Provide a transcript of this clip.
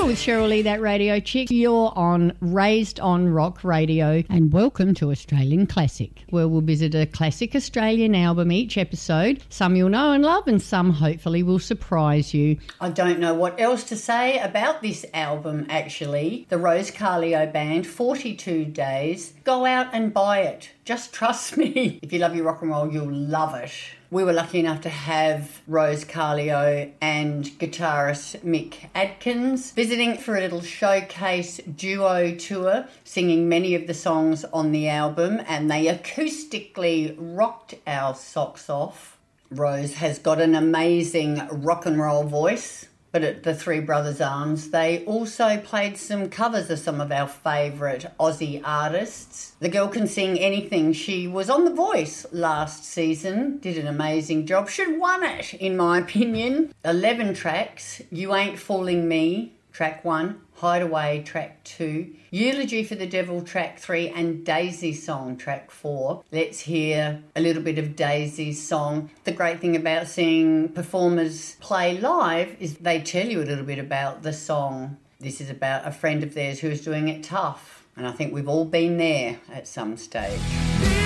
with Cheryl Lee, that radio chick. You're on Raised on Rock Radio, and welcome to Australian Classic, where we'll visit a classic Australian album each episode. Some you'll know and love, and some hopefully will surprise you. I don't know what else to say about this album, actually. The Rose Carleo Band, 42 Days. Go out and buy it. Just trust me. If you love your rock and roll, you'll love it. We were lucky enough to have Rose Carleo and guitarist Mick Adkins visiting for a little showcase duo tour, singing many of the songs on the album, and they acoustically rocked our socks off. Rose has got an amazing rock and roll voice, but at the Three Brothers Arms, they also played some covers of some of our favourite Aussie artists. The girl can sing anything. She was on The Voice last season, did an amazing job. Should have won it, in my opinion. 11 tracks. You Ain't Fooling Me, track 1. Hideaway, track 2. Eulogy for the Devil, track 3. And Daisy's Song, track 4. Let's hear a little bit of Daisy's song. The great thing about seeing performers play live is they tell you a little bit about the song. This is about a friend of theirs who is doing it tough. And I think we've all been there at some stage.